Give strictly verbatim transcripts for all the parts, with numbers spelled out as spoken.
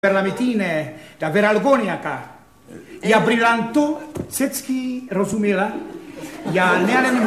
Per la metine, da veralgoniaka. Ja brilanto, cecky rozumila. Ja nealen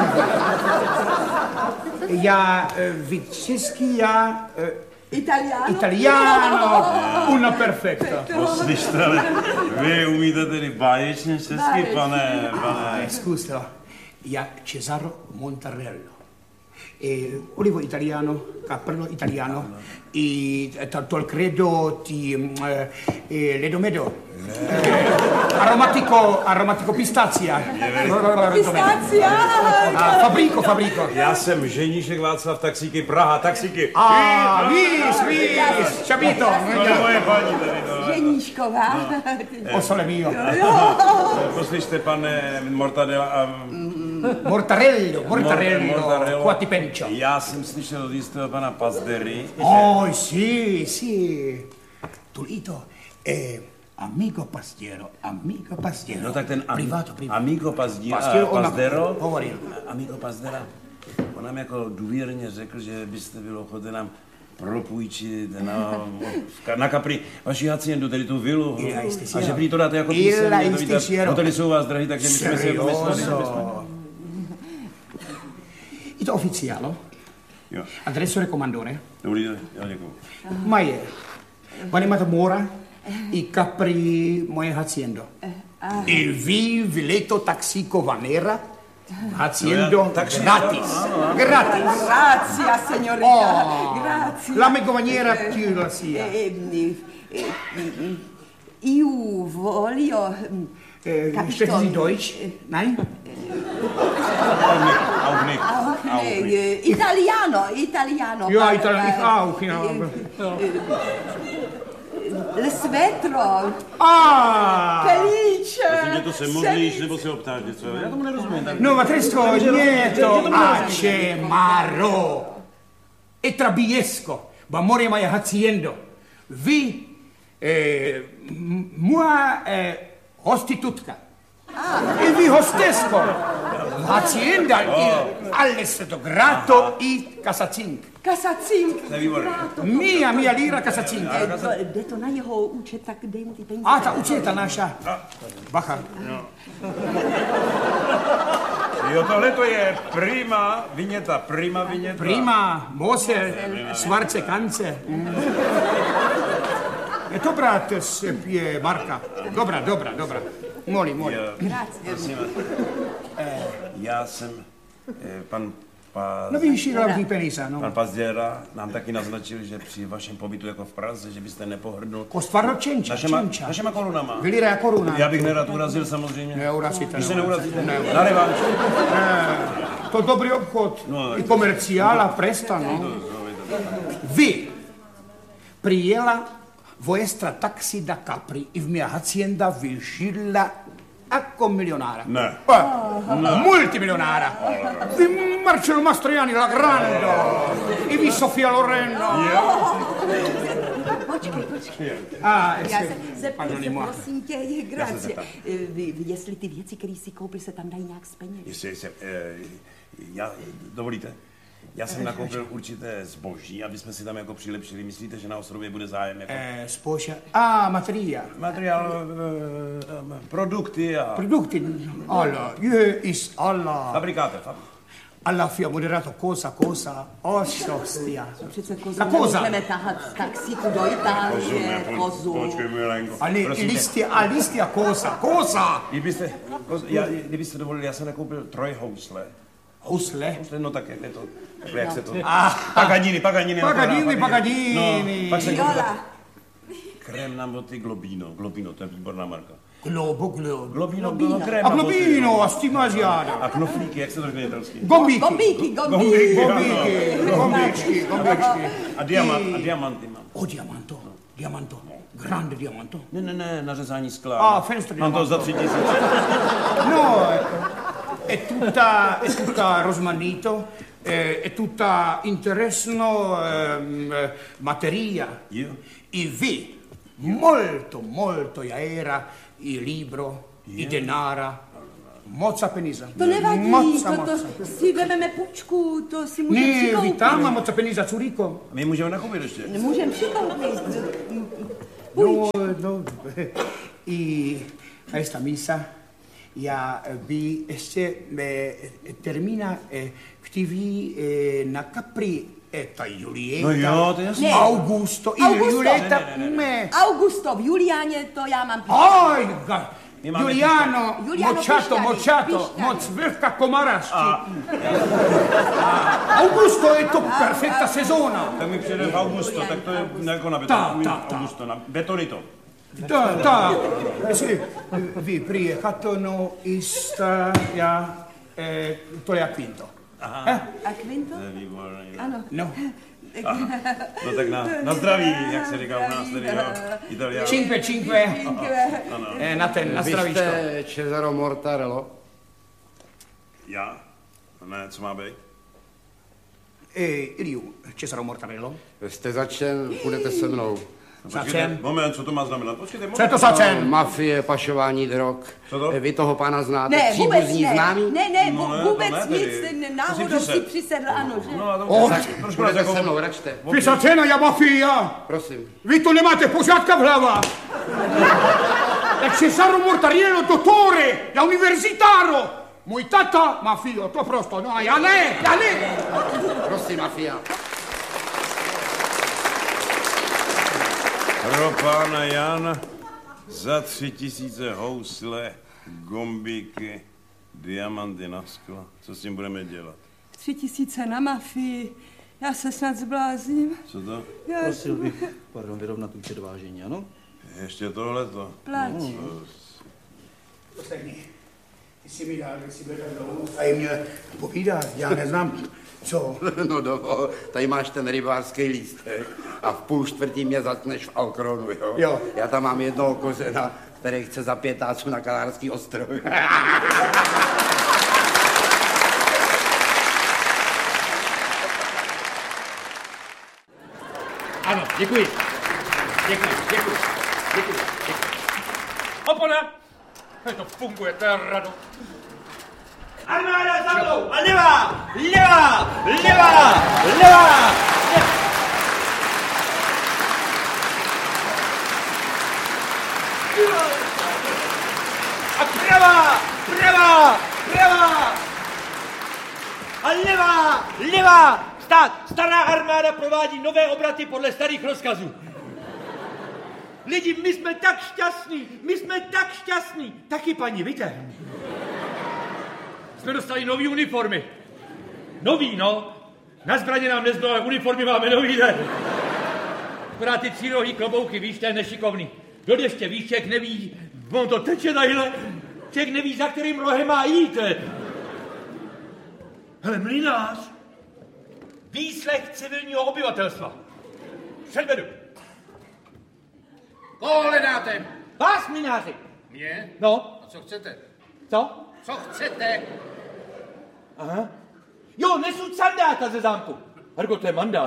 Ja vid česky, já... Italiano? Italiano, una perfecta. Poslyšte, ale vy umíte tedy báječně česky, pane, pane... Scusa, ja Cesaro Montarello. E, olivo italiano, cappello italiano, e tanto il credo ti eh, eh, ledomedo, eh, aromatico, aromatico pistazia. Pistazia? A fabrico, fabrico. Já jsem ženíšek Václav Taxíky, Praha, taxíky. Ah, vis, vis, capito? To je moje paní tady, no. Ženíšková. O sole mio. Poslyšte, pane Mortadella, Mortarello, mortarello, Mortarello. quati pencio. Já jsem slyšel od jistého pana Pazdery. Oh, sì, sì. Tulito, eh, amico pastiero, amico pastiero. No tak ten am, privato, privato. amico Pazdíra, Pastiero, ona- Pazdero, hovoril. amico Pazdera, on nám jako důvěrně řekl, že byste byl ochoten nám propůjčit na, na Capri vaši haciendu, tedy tu vilu. Illa A istisiero. že prý to dáte jako Illa písemně, to víte, istisiero. hotely jsou u vás drahý, takže my jsme si jako mysleli, že bychom... Serioso. Ito ufficialo? Jo, Adesso recomandore. dobrý den, já děkuju. Ma je. Vanimata mora i Capri moje haciendo. Il vil vileto taxico vanera haciendo taxi- gratis. Gratis. Grazia, signorina. Oh, Grazie. la megovaniera più la sia. Eh, eh, eh, eh, Io voglio... Eh, Capisco. sprechen Sie Deutsch? Nein? Auch nicht, Ah, auch eh, nicht. eh, Italiano, italiano. Ja, par- italiano, eh, auch, ja. Le svetro. Ah! Felice. Že to se modlíš, nebo se optáš něco? Já tomu nerozumím. Tak... No, ma Tresco, nieto ace maro. E trabiesco. Ma more mai haciendo. Vi, eh, m- mua, eh, hostitutka. E vi hostesco. Hacienda, il, alles to grato i casacink. Kasacink. To je výborné. Mia, mia lira casacink. Eh, to- Jde to na jeho účet, tak dej mu ty peníze. A ta učeta naša. Bacha. Jo, tohle to je prima viněta, prima viněta. Prima, Mose, Svarce Kance. Je dobrá, to je Marka. Dobrá, dobrá, dobrá. Moli, moli. Jo, Grazie. prosím vás. Já jsem, eh, pan, pa, No víš, hlavní peníze, no. pan Pazděra nám taky naznačil, že při vašem pobytu jako v Praze, že byste nepohrdnul Kostvarno čenča, našema, čenča. našema korunama. Vylira a koruna. Já bych nerad urazil samozřejmě. Neurazíte, Když se neurazíte. neurazíte, na revanš. To dobrý obchod. No, I komerciála, presta, no. Vy prijela vuestra taxi da Capri i v mia hacienda vyžila ako milionára. Ne. Eh, multimilionára. Vy Marcello Mastroianni, la Grando. I vy Sofia Loren. Počkej, počkej. Ah, Já se eh, zeptám se, pardonnez-moi. prosím tě, je gracie. zeptám. Eh, vy- Jestli ty věci, které si koupil, se tam dají nějak z peněz. Jestli, jestli, eh, já, dovolíte? Já jsem nakoupil určité zboží, aby jsme si tam jako přilepšili. Myslíte, že na ostrově bude zájem jako Eh, sposa. Ah, materia. materiál, eh, eh, produkty a Produkti. Alla, jöis alla. fabrikáte? Fab... Alla fia moderato cosa, cosa. Ostia. Přece kozu La cosa. nemůžeme tahat z taxíku do Itálie, kozu. Počkej, Milenko. Ale Prosím tě, listia, a listia cosa, cosa. Kdybyste, koz- já, kdybyste dovolili, já jsem nakoupil trojhousle. Housle. Housle, no tak je to, takhle, jak se to... Paganini, Paganini. Paganini, no, Paganini. pak jsem koupil Viola. krém na boty Globino. Globino, to je výborná marka. Globo, globo. Globino, Globino. krém A na boty. globino, a stimaziana. A knoflíky, jak se to řekne italsky? Gombíky. Gombíky, gombíky. Gombíky, gombičky, gombičky. A, diamant, a diamanty mám. O, diamanto, diamanto. Grande diamanto. Ne, ne, ne, na řezání skla. Ah, fenster Mám to za tři tisíce. No, è tutta, è tutta rosmanito, è, è tutta interessno ehm, eh, materia. Io? I vi, molto, molto era il libro, i denara, moca penisa. To nevadí, Moca, to, to moca. si vezmeme půjčku, to si můžeme Ne, přikoupit. vitama, moca penisa Zurico. My můžeme nakoupit ještě. Můžeme přikoupit. No, no, i questa missa ja by ještě termína ktiví na Capri ta Julieta. No jo, to je jasný. Augusto. Augusto. Julieta, Ne, ne, ne, ne. Augusto, v Juliáně to já mám píšťany. Oj, Juliano, Juliano močato, pišťany, močato, pišťany. moc vlhka komarašti. Augusto je to perfekta sezóna. Tak mi přijde v Augusto, tak to je jako na Ta, beton. ta, ta. Augusto, na betonito. Da, da. Sì, vi priecatono ista ja eh, to je Quinto. Aha. Eh? A Quinto? To je výborný. Ano. No. Aha. No tak na, na zdraví, jak se říká u nás tady, jo, Italiano. Cinque, cinque. Ano. Eh, na ten, na zdravíčko. Vy jste Cesaro Mortarello? Já? Ne, co má být? Eh, Iliu, Cesaro Mortarello. Jste začen, půjdete se mnou. Začen. Moment, co to má znamenat? Počkejte, moment. Co je to začen? No, mafie, pašování drog. Co to? Vy toho pána znáte? Ne, vůbec Příbuzní ne. známý? Ne, ne, No ne, vůbec to ne, nic, tedy. ne, To náhodou si si přisedl. přisedl, ano, že? No, a to Oh, tak, trošku nás Půjdete jako... se mnou, račte. Vy začena, ja mafia. Prosím. Vy to nemáte pořádka v hlavách. Jak Cesaro Mortariello, dottore, ja universitaro. Můj tata, mafio, to prosto, no a já ne, já ne. Prosím, mafia. Pro pána Jana za tři tisíce housle, gombíky, diamanty na sklo. Co s tím budeme dělat? Tři tisíce na mafii. Já se snad zblázním. Co to? Já Prosil bych, pardon, vyrovnat účet vážení, ano? Ještě tohleto. plať. Poslední. Ty si mi dal, si bude dlouho a je mě povídat, já neznám, co. No dovol, tady máš ten rybářský lístek a v půl čtvrtí mě zatkneš v Alkronu, jo? Jo. Já tam mám jednoho kořena, který chce za pětáců na Kanárský ostrov. Ano, děkuji. Děkuji, děkuji, děkuji, děkuji. Opona! To funguje, to je rado. Armáda za mnou! A levá! Levá! Levá! Levá! A pravá! Pravá! Pravá! A levá! Levá! Stát! Stará armáda provádí nové obraty podle starých rozkazů. Lidi, my jsme tak šťastní, my jsme tak šťastní. Taky, paní, víte? Jsme dostali nový uniformy. Nový, no. Na zbraně nám nezbylo, ale uniformy máme nový, ne? Akorát ty třírohý klobouky, víš, to je nešikovný. Do deště, víš, člověk neví, on to teče tadyhle. Člověk neví, za kterým rohem má jít. Hele, mlynář. Výslech civilního obyvatelstva. Předvedu. Koho hledáte? Vás, mlynáři. Mě? No, A co chcete? co? Co chcete? Aha. Jo, nesu sandáta ze zámku. Hargo, to je mandát.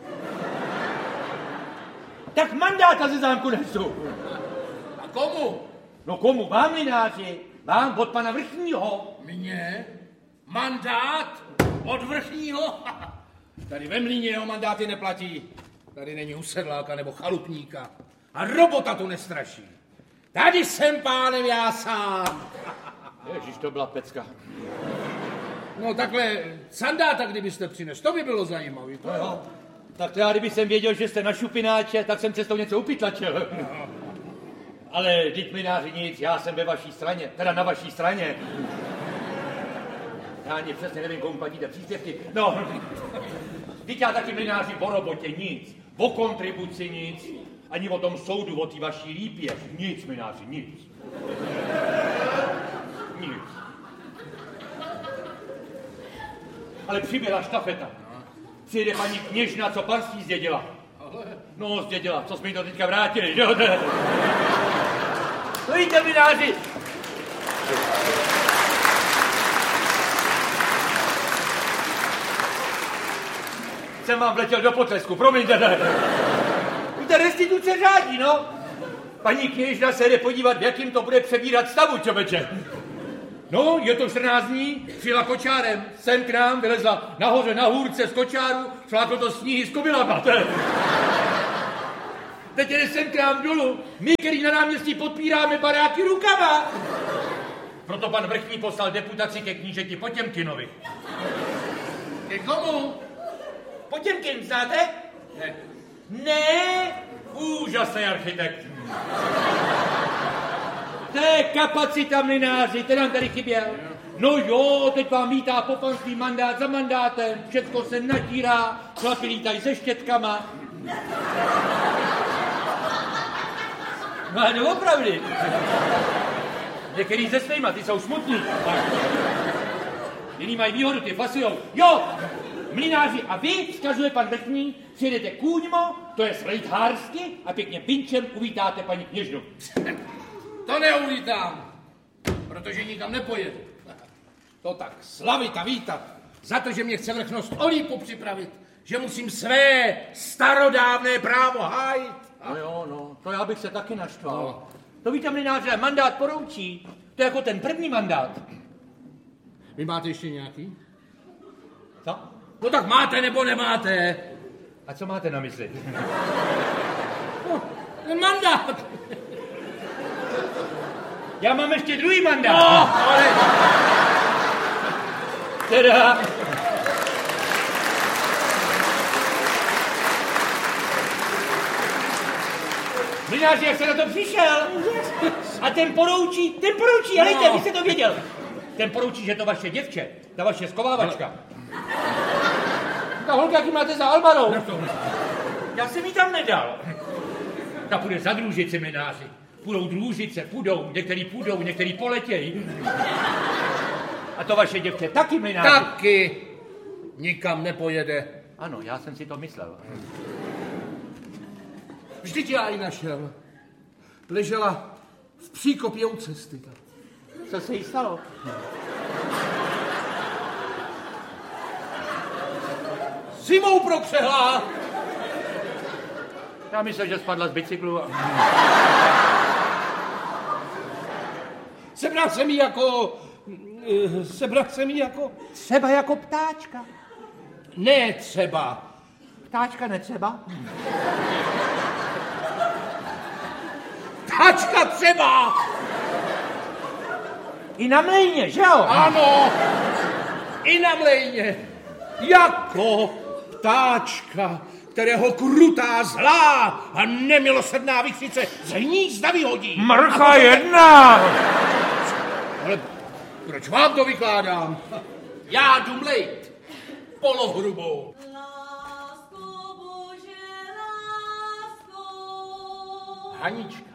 Tak mandáta ze zámku nesu. A komu? No komu? Vám, mlynáři. Vám od pana vrchního. Mně? Mandát? Od vrchního? Tady ve Mlýně jeho mandáty neplatí. Tady není u sedláka nebo chalupníka. A robota tu nestraší. Tady jsem pánem já sám. Ježíš, to byla pecka. No takhle sandáta, kdybyste přines, to by bylo zajímavé. To jo. Tak to já, kdyby jsem věděl, že jste na šupináče, tak jsem cestou něco upytlačil. Ale vždyť, mlynáři, nic, já jsem ve vaší straně, teda na vaší straně. Já ani přesně nevím, komu platíte příspěvky. No, vždyť já taky, mlynáři, o robotě nic, o kontribuci nic, ani o tom soudu, o té vaší lípě. Nic, mlynáři, nic. Nic. Ale přibyla štafeta. Přijde paní kněžna, co panství zdědila. No, zdědila, co jsme jí to teďka vrátili, že jo? To víte, mlynáři. Jsem vám vletěl do potlesku, promiňte. Ne. Víte, restituce řádí, no. Paní kněžna se jde podívat, v jakým to bude přebírat stavu, čověče. No, je to čtrnáct dní, přijela kočárem, sem k nám, vylezla nahoře na hůrce z kočáru, fláklo to sníhy s kobylama. teď jde sem k nám dolů. My, který na náměstí podpíráme baráky rukama. Proto pan vrchní poslal deputaci ke knížeti Potěmkinovi. Ke komu? Potěmkin, znáte? Ne. Ne, úžasný architekt. To je kapacita mlynáři, ten nám tady chyběl. No jo, teď vám vítá po panství mandát za mandátem, všecko se natírá, chlapi lítají se štětkama. No ale doopravdy. Některý se svýma, ty jsou smutný. Jiný mají výhodu, ty fasujou. Jo, mlynáři, a vy, vzkazuje pan vrchní, přijedete kůňmo, to je slejthársky, a pěkně pinčem uvítáte paní kněžnu. To neuvítám, protože nikam nepojedu. To tak slavit a vítat za to, že mě chce vrchnost o lípu připravit, že musím své starodávné právo hájit. No jo, no, to já bych se taky naštval. No. To víte, mlynáře, mandát poroučí, to je jako ten první mandát. Vy máte ještě nějaký? Co? No tak máte nebo nemáte? A co máte na mysli? No, ten mandát. Já mám ještě druhý mandát. No, ale... Teda... Mlynáři, jak se na to přišel? A ten poroučí, ten poroučí, ale no. Vy jste to věděl. Ten poroučí, že to vaše děvče, ta vaše skovávačka. Ta holka, jaký máte za Albarou. Já jsem jí tam nedal. Ta půjde za družici, mlynáři. Půjdou družice, půjdou, některý půjdou, některý poletějí. A to vaše děvče taky, mlynáři. Taky nikam nepojede. Ano, já jsem si to myslel. Vždyť já ji našel. Ležela v příkopě u cesty. Co se jí stalo? Zimou prokřehla. Já myslel, že spadla z bicyklu. Sebral jsem jí jako... Sebral jsem jí jako... Třeba jako ptáčka. Ne třeba. Ptáčka netřeba? Ptáčka třeba! I na mlejně, že jo? Ano, i na mlejně. Jako ptáčka, kterého krutá, zlá a nemilosrdná vichřice z hnízda vyhodí. Mrcha jedna! Ale proč vám to vykládám? Já jdu mlejt polohrubou. Lásko Bože, lásko. Hanička.